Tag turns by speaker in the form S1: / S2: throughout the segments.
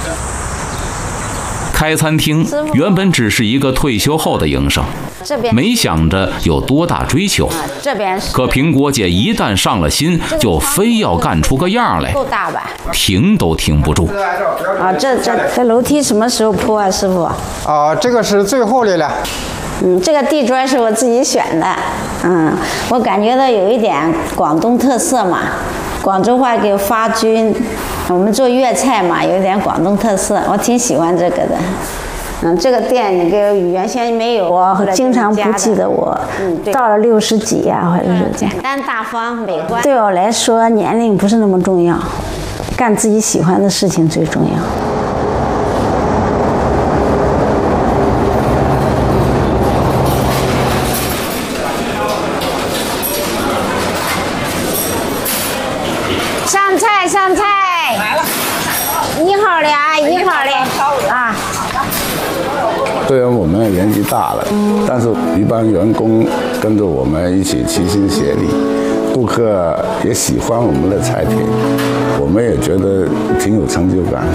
S1: 开餐厅原本只是一个退休后的营生，没想着有多大追求。可苹果姐一旦上了心，就非要干出个样来，
S2: 够大吧？
S1: 停都停不住。
S2: 啊，这楼梯什么时候铺啊，师傅？
S3: 啊，这个是最后的了。
S2: 这个地砖是我自己选的。我感觉到有一点广东特色嘛，广州话叫发菌。我们做粤菜嘛，有点广东特色，我挺喜欢这个的。这个店你给原先没有，我经常不记得我到了60几呀，或者是简单大方美观。对我来说，年龄不是那么重要，干自己喜欢的事情最重要。上菜，来了，1号的啊，1号的啊。
S4: 虽然我们年纪大了，但是一帮员工跟着我们一起齐心协力，顾客也喜欢我们的菜品，我们也觉得挺有成就感。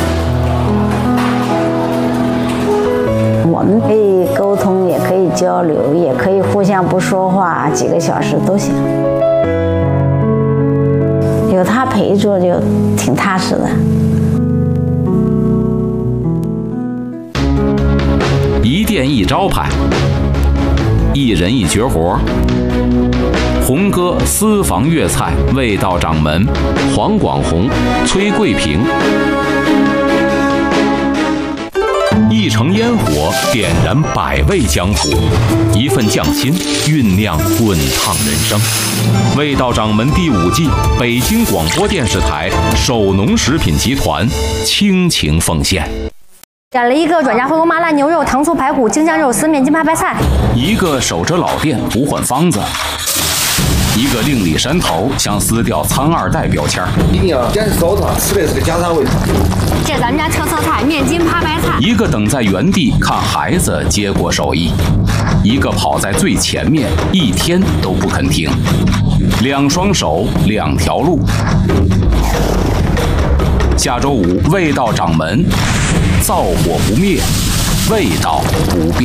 S2: 我们可以沟通，也可以交流，也可以互相不说话，几个小时都行。有他陪着就挺踏实的。
S1: 一店一招牌，一人一绝活。红哥私房粤菜味道掌门黄广红、崔桂平，一城烟火点燃百味江湖，一份匠心酝酿滚烫人生。味道掌门第5季，北京广播电视台首农食品集团倾情奉献。
S5: 点了一个转炸回锅麻辣牛肉、糖醋排骨、京酱肉丝、面筋扒白菜。
S1: 一个守着老店不换方子，一个另立山头想撕掉苍2代标签。
S6: 一定要点烧菜，吃的是个家常味。
S5: 这是咱们家特色菜面筋扒白菜。
S1: 一个等在原地看孩子接过手艺，一个跑在最前面，一天都不肯停。2双手2条路。下周5味道掌门，灶火不灭，味道不变。